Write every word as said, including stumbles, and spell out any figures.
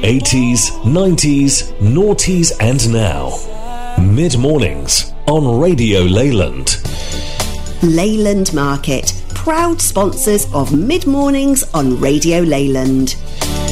eighties, nineties, noughties and now. Mid-mornings on Radio Leyland. Leyland Market, proud sponsors of Mid-mornings on Radio Leyland.